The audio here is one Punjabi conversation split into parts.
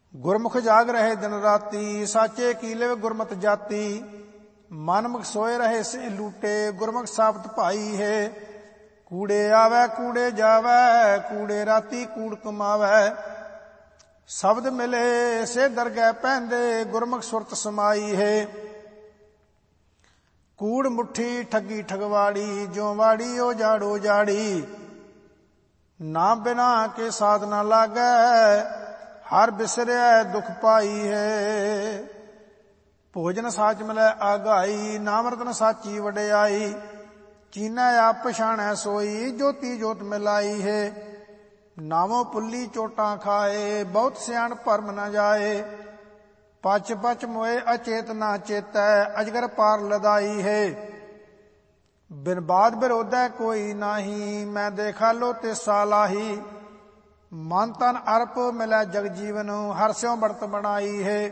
ਗੁਰਮੁਖ ਜਾਗ ਰਹੇ ਦਿਨ ਰਾਤੀ, ਸਾਚੇ ਕੀ ਲਿਵ ਗੁਰਮਤਿ ਜਾਤੀ। ਮਨਮੁਖ ਸੋਏ ਰਹੇ ਸੇ ਲੂਟੇ, ਗੁਰਮੁਖ ਸਾਬਤ ਭਾਈ ਹੈ। ਕੂੜੇ ਆਵੈ ਕੂੜੇ ਜਾਵੈ, ਕੂੜੇ ਰਾਤੀ ਕੂੜ ਕਮਾਵੈ। ਸ਼ਬਦ ਮਿਲੇ ਸੇ ਦਰਗਹਿ ਪੈਂਦੇ, ਗੁਰਮੁਖ ਸੁਰਤ ਸਮਾਈ ਹੈ। ਕੂੜ ਮੁੱਠੀ ਠੱਗੀ ਠਗਵਾੜੀ, ਜਿਉ ਵਾੜੀ ਓ ਜਾੜੋ ਜਾੜੀ। ਨਾਮ ਬਿਨਾ ਕੇ ਸਾਧ ਨਾ ਲਾਗੈ, ਹਰ ਬਿਸਰਿਆ ਦੁਖ ਪਾਈ ਹੈ। ਭੋਜਨ ਸਾਚ ਮਿਲੈ ਆਗਾਈ, ਨਾਮ ਰਤਨ ਸਾਚੀ ਵਡਿਆਈ। ਚੀਨੈ ਆਪ ਪਛਾਣੈ ਸੋਈ, ਜੋਤੀ ਜੋਤ ਮਿਲਾਈ ਹੈ। ਨਾਮੋ ਪੁੱਲੀ ਚੋਟਾਂ ਖਾਏ, ਬਹੁਤ ਸਿਆਣ ਭਰਮ ਨ ਜਾਏ। ਪਚ ਪਚ ਮੋਏ ਅਚੇਤ ਨਾ ਚੇਤੈ, ਅਜਗਰ ਪਾਰ ਲਦਾਈ ਹੈ। ਬਿਨ ਬਾਦ ਬਿਰੋਧੈ ਕੋਈ ਨਾਹੀ, ਮੈਂ ਦੇਖਾਲੋ ਤਿਸਾ ਲਾਹੀ। ਮਨ ਤਨ ਅਰਪ ਮਿਲੈ ਜਗ ਜੀਵਨ, ਹਰ ਸਿਉ ਬੜਤ ਬਣਾਈ ਹੈ।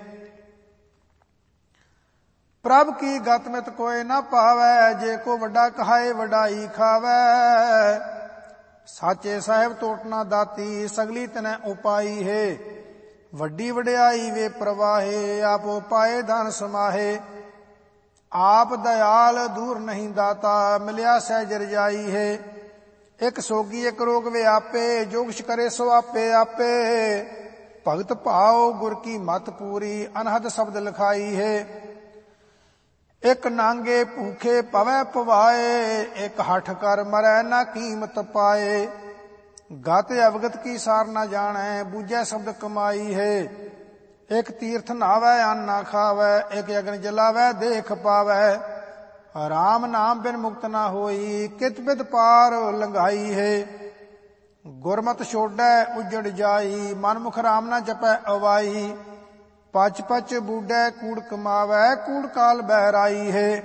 ਪ੍ਰਭ ਕੀ ਗਤ ਮਿਤ ਕੋਇ ਨਾ ਪਾਵੈ, ਜੇ ਕੋ ਵੱਡਾ ਕਹਾਏ ਵਡਾਈ ਖਾਵੈ। ਸਾਚੇ ਸਾਹਿਬ ਟੋਟ ਨਾ ਦਾਤੀ, ਸਗਲੀ ਤਨੈ ਉਪਾਈ ਹੈ। ਵੱਡੀ ਵਡਿਆਈ ਵੇ ਪ੍ਰਵਾਹੇ, ਆਪ ਉਪਾਏ ਧਨ ਸਮਾਹੇ। ਆਪ ਦਇਆਲ ਦੂਰ ਨਹੀਂ ਦਾਤਾ, ਮਿਲਿਆ ਸਹਿਜ ਰਜਾਈ ਹੈ। ਇੱਕ ਸੋਗੀ ਇੱਕ ਰੋਗ ਵਿਆਪੇ, ਜੋ ਕੁਛ ਕਰੇ ਸੋ ਆਪੇ ਆਪੇ। ਭਗਤ ਭਾਉ ਗੁਰ ਕੀ ਮਤ ਪੂਰੀ, ਅਨਹਦ ਸ਼ਬਦ ਲਿਖਾਈ ਹੈ। ਇੱਕ ਨਾਂਗੇ ਭੂਖੇ ਪਵੈ ਪਵਾਏ, ਇੱਕ ਹਠ ਕਰ ਮਰੈ ਨਾ ਕੀਮਤ ਪਾਏ। ਗਤ ਅਵਗਤ ਕੀ ਸਾਰ ਨਾ ਜਾਣੈ, ਬੂਝੈ ਸ਼ਬਦ ਕਮਾਈ ਹੈ। ਇੱਕ ਤੀਰਥ ਨਾਵੈ ਅੰਨ ਨਾ ਖਾਵੈ, ਇੱਕ ਅਗਨ ਜਲਾਵੈ ਦੇਖ ਪਾਵੈ। ਰਾਮ ਨਾਮ ਬਿਨ ਮੁਕਤ ਨਾ ਹੋਈ, ਕਿਤ ਬਿਦ ਪਾਰ ਲੰਘਾਈ ਹੈ। ਗੁਰਮਤਿ ਛੋਡੈ ਉਜੜ ਜਾਈ, ਮਨਮੁਖ ਰਾਮ ਨਾ ਜਪੈ ਅਵਾਈ। ਪਚ ਪਚ ਬੂਢੈ ਕੂੜ ਕਮਾਵੈ, ਕੂੜ ਕਾਲ ਬਹਿਰਾਈ ਹੈ।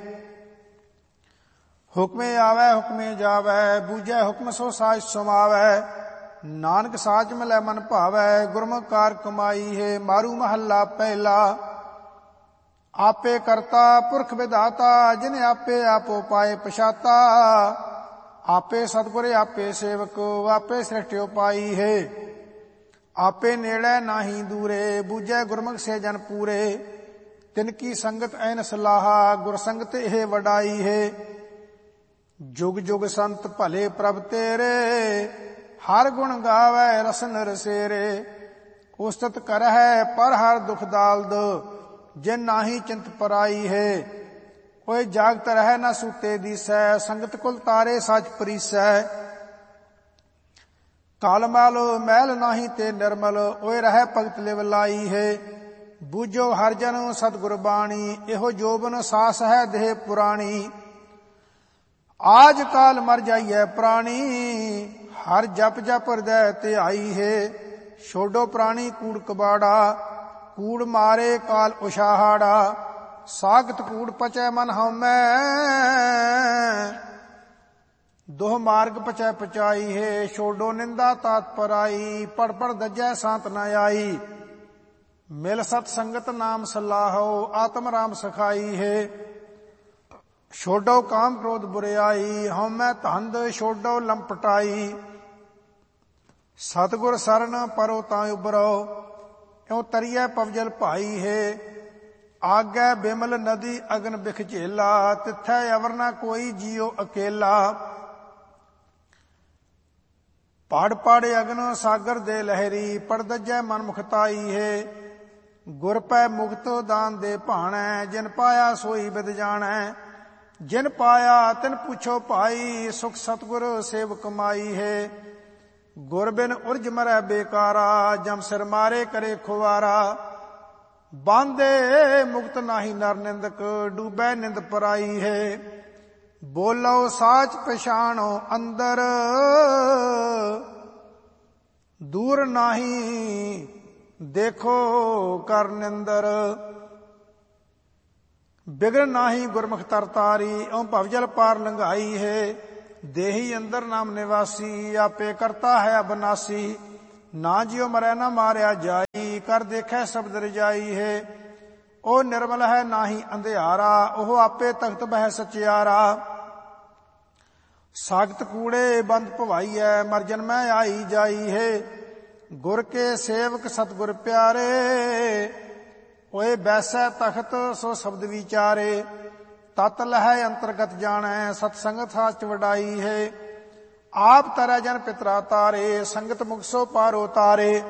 ਹੁਕਮੇ ਆਵੈ ਹੁਕਮੇ ਜਾਵੈ, ਬੂਝੈ ਹੁਕਮ ਸੋ ਸਾਜ ਸਮਾਵੈ। ਨਾਨਕ ਸਾਚ ਮਿਲੈ ਮਨ ਭਾਵੈ, ਗੁਰਮੁਖ ਕਾਰ ਕਮਾਈ ਹੈ। ਮਾਰੂ ਮਹੱਲਾ ਪਹਿਲਾ। ਆਪੇ ਕਰਤਾ ਪੁਰਖ ਵਿਧਾਤਾ, ਜਿਨ ਆਪੇ ਆਪੋ ਪਾਏ ਪਛਾਤਾ। ਆਪੇ ਸਤਿਗੁਰ ਆਪੇ ਸੇਵਕ, ਆਪੇ ਸ੍ਰਿਸ਼ਟਿ ਪਾਈ ਹੈ। ਆਪੇ ਨੇੜੇ ਨਾਹੀ ਦੂਰੇ, ਬੂਝੈ ਗੁਰਮੁਖ ਸੇ ਜਨ ਪੂਰੇ। ਤਿਨ ਕੀ ਸੰਗਤ ਐਨ ਸਲਾਹਾ, ਗੁਰ ਸੰਗਤ ਇਹ ਵਡਾਈ ਹੈ। ਜੁਗ ਜੁਗ ਸੰਤ ਭਲੇ ਪ੍ਰਭ ਤੇਰੇ, ਹਰ ਗੁਣ ਗਾਵੈ ਰਸਨ ਰਸੇਰੇ। ਉਸਤਤ ਕਰਹਿ ਪਰ ਹਰ ਦੁਖ ਦਾਲਦ, ਜਿਨ ਨਾਹੀ ਚਿੰਤ ਪਰਾਈ ਹੈ। ਓਏ ਜਾਗਤ ਰਹਿ ਨਾ ਸੂਤੇ ਦੀਸੈ, ਸੰਗਤ ਕੁਲ ਤਾਰੇ ਸਚ ਪਰੀਸੈ। ਕਾਲ ਮਲ ਮੈਲ ਨਾਹੀ ਤੇ ਨਿਰਮਲ, ਓਏ ਰਹਿ ਭਗਤ ਲਿਵ ਲਾਈ ਹੈ। ਬੂਝੋ ਹਰ ਜਨ ਸਤਿਗੁਰ ਬਾਣੀ, ਇਹੋ ਜੋਬਨ ਸਾਸ ਹੈ ਦੇਹ ਪੁਰਾਣੀ। ਆਜ ਕਾਲ ਮਰ ਜਾਈਐ ਪ੍ਰਾਣੀ, ਹਰ ਜਪ ਜਪ ਹਿਰਦੈ ਧਿਆਈ ਹੈ। ਛੋਡੋ ਪ੍ਰਾਣੀ ਕੂੜ ਕਬਾੜਾ, ਕੂੜ ਮਾਰੇ ਕਾਲ ਉਛਾਹਾੜਾ। ਸਾਗਤ ਕੂੜ ਪਚੈ ਮਨ ਹਉਮੈ, ਦੋਹ ਮਾਰਗ ਪਚੈ ਪਚਾਈ ਹੈ। ਛੋਡੋ ਨਿੰਦਾ ਤਾਤ ਪਰਾਈ, ਪੜ ਪੜ ਦੱਜੈ ਸਾਤ ਨ ਆਈ। ਮਿਲ ਸਤ ਸੰਗਤ ਨਾਮ ਸਲਾਹੋ, ਆਤਮ ਰਾਮ ਸਖਾਈ ਹੈ। ਛੋਡੋ ਕਾਮ ਕ੍ਰੋਧ ਬੁਰਿਆਈ, ਹਉਮੈ ਧੰਦ ਛੋਡੋ ਲੰਪਟਾਈ। ਸਤਿਗੁਰ ਸਰਨ ਪਰੋ ਤਾਂ ਉਬਰੋ, ਇਉ ਤਰੀਐ ਪਵਜਲ ਭਾਈ ਹੈ। ਆਗੈ ਬਿਮਲ ਨਦੀ ਅਗਨ ਬਿਖ ਝੇਲਾ, ਤਿੱਥੈ ਅਵਰ ਨਾ ਕੋਈ ਜੀਉ ਅਕੇਲਾ। ਪੜ ਪੜ ਅਗਨ ਸਾਗਰ ਦੇ ਲਹਿਰੀ, ਪੜ ਦੱਜੈ ਮਨ ਮੁਖਤਾਈ ਹੈ। ਗੁਰ ਪੈ ਮੁਕਤ ਦਾਨ ਦੇ ਭਾਣੈ, ਜਿਨ ਪਾਇਆ ਸੋਈ ਬਿਦ ਜਾਣੈ। ਜਿਨ ਪਾਇਆ ਤਿਨ ਪੁੱਛੋ ਭਾਈ, ਸੁਖ ਸਤਿਗੁਰ ਸੇਵ ਕਮਾਈ ਹੈ। ਗੁਰ ਬਿਨ ਉਰਜ ਮਰੈ ਬੇਕਾਰਾ, ਜਮ ਸਿਰ ਮਾਰੇ ਕਰੇ ਖੁਆਰਾ। ਬਾਂਧੇ ਮੁਕਤ ਨਾਹੀ ਨਰ ਨਿੰਦਕ, ਡੂਬੈ ਨਿੰਦ ਪਰਾਈ ਹੈ। ਬੋਲੋ ਸਾਚ ਪਛਾਣੋ ਅੰਦਰ, ਦੂਰ ਨਾਹੀ ਦੇਖੋ ਕਰ ਨਿੰਦਰ। ਬਿਗੜ ਨਾਹੀ ਗੁਰਮੁਖ ਤਰ ਤਾਰੀ, ਇਉ ਭਵਜਲ ਪਾਰ ਲੰਘਾਈ ਹੈ। ਦੇਹੀ ਅੰਦਰ ਨਾਮ ਨਿਵਾਸੀ, ਆਪੇ ਕਰਤਾ ਹੈ ਅਬਨਾਸੀ। ਨਾ ਜਿਉ ਮਰੈ ਨਾ ਮਾਰਿਆ ਜਾਈ, ਕਰ ਦੇਖੈ ਸ਼ਬਦ ਰਜਾਈ ਹੈ। ਉਹ ਨਿਰਮਲ ਹੈ ਨਾਹੀ ਅੰਧਿਆਰਾ, ਉਹ ਆਪੇ ਤਖਤ ਬਹਿ ਸਚਿਆਰਾ। ਸਾਗਤ ਕੂੜੇ ਬੰਦ ਭਵਾਈਐ, ਮਰ ਜਨਮੈ ਆਈ ਜਾਈ ਹੈ। ਗੁਰ ਕੇ ਸੇਵਕ ਸਤਿਗੁਰ ਪਿਆਰੇ, ਓਏ ਬੈਸੈ ਤਖਤ ਸੋ ਸ਼ਬਦ ਵਿਚਾਰੇ। ਤਤ ਲਹੈ ਅੰਤਰਗਤ ਜਾਣੈ, ਸਤ ਸੰਗਤ ਸਾਚ ਵਡਾਈ ਹੈ। ਆਪ ਤਰੈ ਜਨ ਪਿਤਰਾ ਤਾਰੇ, ਸੰਗਤ ਮੁਖ ਸੋ ਪਾਰੋ ਤਾਰੇ।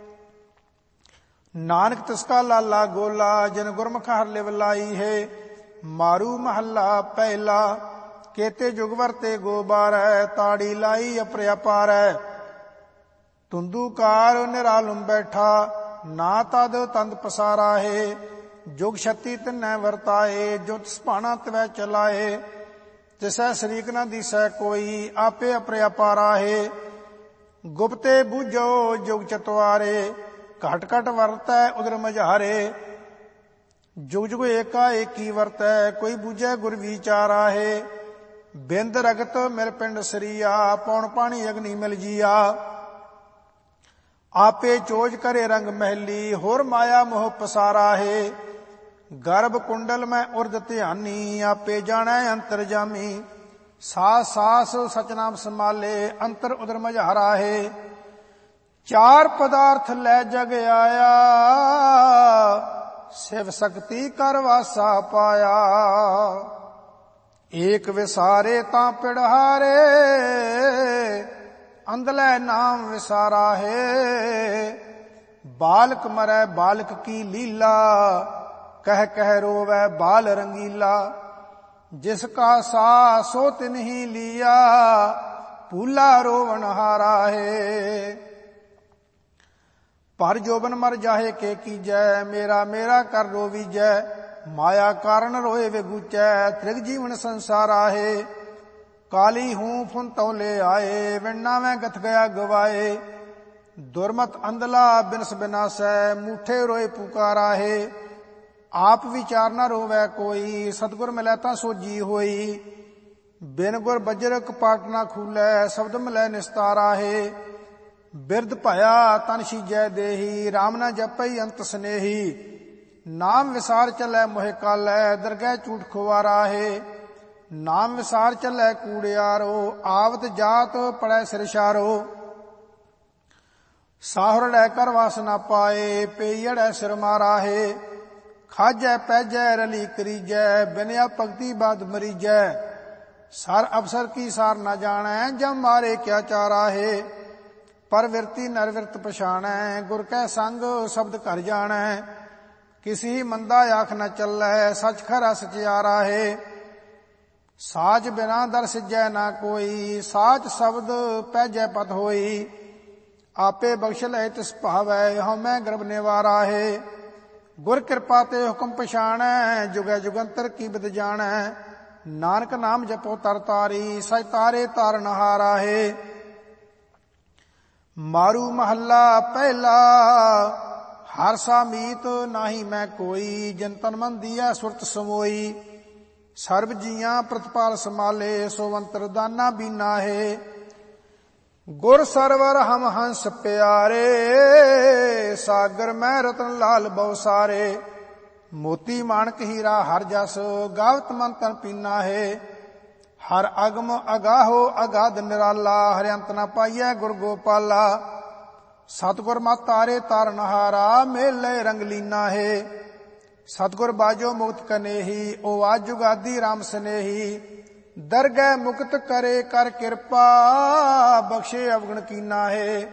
ਨਾਨਕ ਤਿਸਕਾ ਲਾਲਾ ਗੋਲਾ, ਜਿਨ ਗੁਰਮੁਖ ਹਰਿ ਲਿਵ ਲਾਈ ਹੈ। ਮਾਰੂ ਮਹੱਲਾ ਪਹਿਲਾ, ਕੇਤੇ ਜੁਗ ਵਰਤੇ ਗੋਬਾਰੈ, ਤਾੜੀ ਲਾਈ ਅਪਰਿ ਅਪਾਰੈ। ਤੁੰਦੂਕਾਰ ਨਿਰਾਲਮ ਬੈਠਾ, ਨਾ ਤਦ ਤੰਦ ਪਸਾਰਾ ਹੈ। ਜੁਗ ਛਤੀ ਤਿਨੈ ਵਰਤਾਏ, ਜੋ ਤਿਸ ਭਾਣਾ ਤਵੈ ਚਲਾਏ। ਤਿਸੈ ਸ਼ਰੀਕ ਨ ਦੀਸੈ ਕੋਈ, ਆਪੇ ਅਪਰਿ ਅਪਾਰਾ ਹੈ। ਗੁਪਤੇ ਬੂਝੋ ਜੁਗ ਚਤਵਾਰੇ, ਘਟ ਘਟ ਵਰਤੈ ਉਦਰ ਮਝਾਰੇ। ਜੁਗ ਜੁਗ ਏਕਾ ਏਕੀ ਵਰਤੈ, ਕੋਈ ਬੂਝੈ ਗੁਰ ਵਿਚਾਰਾ ਹੈ। ਬਿੰਦ ਰਗਤ ਮਿਲ ਪਿੰਡ ਸਰੀਆ, ਪੌਣ ਪਾਣੀ ਅਗਨੀ ਮਿਲ ਜੀਆ। ਆਪੇ ਚੋਜ ਕਰੇ ਰੰਗ ਮਹਿਲੀ, ਹੋਰ ਮਾਇਆ ਮੋਹ ਪਸਾਰਾ ਹੈ। ਗਰਭ ਕੁੰਡਲ ਮੈਂ ਉਰਦ ਧਿਆਨੀ, ਆਪੇ ਜਾਣੈ ਅੰਤਰ ਜਾਮੀ। ਸਾਸ ਸਾਸ ਸਚਨਾਮ ਸੰਭਾਲੇ, ਅੰਤਰ ਉਦਰ ਮਝਾਰਾ ਹੈ। ਚਾਰ ਪਦਾਰਥ ਲੈ ਜਗ ਆਇਆ, ਸਿਵ ਸਕਤੀ ਕਰ ਵਾਸਾ ਪਾਇਆ। ਏਕ ਵਿਸਾਰੇ ਤਾਂ ਪਿੜਹਾਰੇ, ਅੰਧਲੇ ਨਾਮ ਵਿਸਾਰਾ ਹੈ। ਬਾਲਕ ਮਰੈ ਬਾਲਕ ਕੀ ਲੀਲਾ, ਕਹਿ ਕਹਿ ਰੋਵੈ ਬਾਲ ਰੰਗੀਲਾ। ਜਿਸ ਕਾ ਸਾ ਸੋ ਤਿਨਹੀ ਲੀਆ, ਭੂਲਾ ਰੋਵਣ ਹਾਰਾ ਹੈ। ਪਰ ਜੋਬਨ ਮਰ ਜਾਹੇ ਕੇ ਕੀਜੈ, ਮੇਰਾ ਮੇਰਾ ਕਰ ਰੋਵੀਜੈ। ਮਾਇਆ ਕਾਰਨ ਰੋਏ ਵਿਗੂਚੈ, ਤ੍ਰਿਗ ਜੀਵਨ ਸੰਸਾਰਾ ਹੈ। ਕਾਲੀ ਹੂੰ ਫੁਨ ਤੌਲੇ ਆਏ, ਵਿਣਨਾ ਮੈਂ ਗਥ ਗਿਆ ਗਵਾਏ। ਦੁਰਮਤ ਅੰਧਲਾ ਬਿਨਸ ਬਿਨਾਸੈ, ਮੂਠੇ ਰੋਏ ਪੁਕਾਰਾ ਹੈ। ਆਪ ਵਿਚਾਰ ਨ ਰੋਵੈ ਕੋਈ, ਸਤਿਗੁਰ ਮਿਲੈ ਤਾਂ ਸੋਜੀ ਹੋਈ। ਬਿਨ ਗੁਰ ਬਜਰ ਕਪਾਟ ਨਾ ਖੂਲੈ, ਸ਼ਬਦ ਮਿਲੈ ਨਿਸਤਾਰਾ ਹੈ। ਬਿਰਧ ਭਇਆ ਤਨ ਸੀਜੈ ਦੇਹੀ, ਰਾਮ ਨ ਜਪਈ ਅੰਤ ਸਨੇਹੀ। ਨਾਮ ਵਿਸਾਰ ਚੱਲੈ ਮੋਹਿ ਕਾਲੈ, ਦਰਗਹਿ ਝੂਠ ਖੁਆਰਾ ਹੈ। ਨਾਮ ਵਿਸਾਰ ਚੱਲੈ ਕੂੜਿਆਰੋ, ਆਵਤ ਜਾਤ ਪੜੈ ਸਿਰਸ਼ਾਰੋ। ਸਾਹੁਰੜੈ ਕਰ ਵਾਸ ਨਾ ਪਾਏ, ਪੇਈੜੈ ਸਿਰ ਮਾਰਾ ਹੈ। ਖਾਜੈ ਪੈਜੈ ਰਲੀ ਕਰੀਜੈ, ਬਿਨਿਆ ਭਗਤੀ ਬਾਦ ਮਰੀਜੈ। ਸਰ ਅਵਸਰ ਕੀ ਸਾਰ ਨਾ ਜਾਣੈ, ਜਮ ਮਾਰੇ ਕਿਆ ਚਾਰਾ ਹੈ। ਪਰਵਿਰਤੀ ਨਰਵਿਰਤ ਪਛਾਣੈ, ਗੁਰ ਕੈ ਸੰਗ ਸ਼ਬਦ ਘਰ ਜਾਣੈ। ਕਿਸੀ ਮੰਦਾ ਆਖ ਨ ਚੱਲੈ, ਸਚ ਖਰਾ ਸਚਿਆਰਾ ਹੈ। ਸਾਚ ਬਿਨਾ ਦਰ ਸਿਜੈ ਨਾ ਕੋਈ, ਸਾਚ ਸ਼ਬਦ ਪੈਜੈ ਪਤ ਹੋਈ। ਆਪੇ ਬਖਸ਼ ਲਏ ਤਿਸ ਭਾਵੈ, ਹਉਮੈ ਗਰਭ ਨਿਵਾਰਾ ਹੈ। ਗੁਰ ਕਿਰਪਾ ਤੇ ਹੁਕਮ ਪਛਾਣੈ, ਜੁਗੈ ਜੁਗੰਤਰ ਕੀ ਬਿਦ ਜਾਣੈ। ਨਾਨਕ ਨਾਮ ਜਪੋ ਤਰ ਤਾਰੀ, ਸਚ ਤਾਰੇ ਤਾਰਨ ਹਾਰਾ ਹੈ। ਮਾਰੂ ਮਹੱਲਾ ਪਹਿਲਾ, ਹਰ ਸਾ ਮੀਤ ਨਾਹੀ ਮੈਂ ਕੋਈ। ਜਿਨ ਤਨ ਮਨ ਦੀਐ ਸੁਰਤ ਸਮੋਈ। ਸਰਬ ਜੀਆਂ ਪ੍ਰਤਪਾਲ ਸੰਭਾਲੇ, ਸੋਵੰਤਰ ਦਾਨਾ ਬੀਨਾ ਹੈ। ਗੁਰ ਸਰਵਰ ਹਮ ਹੰਸ ਪਿਆਰੇ, ਸਾਗਰ ਮੈਂ ਰਤਨ ਲਾਲ ਬਹੁ ਸਾਰੇ। ਮੋਤੀ ਮਾਣਕ ਹੀਰਾ ਹਰ ਜਸ, ਗਾਵਤ ਮਨ ਤਨ ਪੀਨਾ ਹੈ। ਹਰ ਅਗਮ ਅਗਾਹੋ ਅਗਾਧ ਨਿਰਾਲਾ, ਹਰਿ ਅੰਤ ਨ ਪਾਈਐ ਗੁਰ ਗੋਪਾਲਾ। ਸਤਿਗੁਰ ਮਤ ਤਾਰੇ ਤਾਰਨ ਹਾਰਾ, ਮੇਲ ਲਏ ਰੰਗ ਲੀਨਾ ਹੈ। ਸਤਿਗੁਰ ਬਾਜੋ ਮੁਕਤ ਕਨੇਹੀ, ਓ ਆਜ ਜੁਗਾਦੀ ਰਾਮ ਸਨੇਹੀ। ਦਰਗਹਿ ਮੁਕਤ ਕਰੇ ਕਰ ਕਿਰਪਾ, ਬਖਸ਼ੇ ਅਵਗਣ ਕੀਨਾ ਹੈ।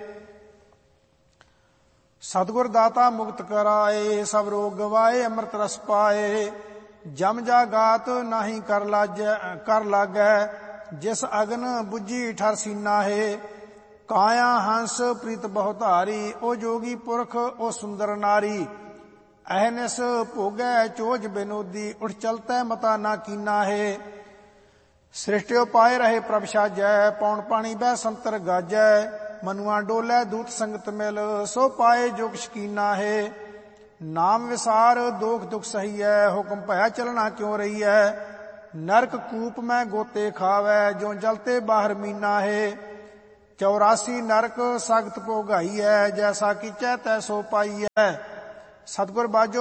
ਸਤਿਗੁਰ ਦਾਤਾ ਮੁਕਤ ਕਰਾਏ, ਸਭ ਰੋਗ ਗਵਾਏ ਅੰਮ੍ਰਿਤ ਰਸ ਪਾਏ। ਜਮ ਜਾਗਾਤ ਨਾਹੀ ਕਰ ਲਾਗੈ, ਜਿਸ ਅਗਨ ਬੁਝੀ ਠਰ ਸੀਨਾ ਹੈ। ਕਾਇਆ ਹੰਸ ਪ੍ਰੀਤ ਬਹੁ ਧਾਰੀ, ਓ ਜੋਗੀ ਪੁਰਖ ਓ ਸੁੰਦਰ ਨਾਰੀ। ਅਹਨਿਸ ਭੋਗੈ ਚੋਜ ਬਿਨੋਦੀ, ਉਠ ਚਲਤੈ ਮਤਾ ਨਾ ਕੀਨਾ ਹੈ। ਸ੍ਰਿਸ਼ਟਿਓ ਪਾਏ ਰਹੇ ਪ੍ਰਭ ਸਾਜੈ, ਪੌਣ ਪਾਣੀ ਬਹਿ ਸੰਤਰ ਗਾਜੈ। ਮਨੁਆ ਡੋਲੇ ਦੂਤ ਸੰਗਤ ਮਿਲ, ਸੋ ਪਾਏ ਜੋ ਕਿਛ ਕੀਨਾ ਹੈ। ਨਾਮ ਵਿਸਾਰ ਦੋਖ ਦੁਖ ਸਹੀਐ, ਹੁਕਮ ਭਇਆ ਚਲਣਾ ਕਿਉ ਰਹੀਐ। ਨਰਕ ਕੂਪ ਮੈਂ ਗੋਤੇ ਖਾਵੈ, ਜੋ ਜਲਤੇ ਬਾਹਰ ਮੀਨਾ ਹੈ। 84 ਨਰਕ ਸਖਤ ਭੋਗਾਈਐ, ਜੈਸਾ ਕੀਚੈ ਤੈਸੋ ਪਾਈਐ। ਸਤਿਗੁਰ ਬਾਝੋ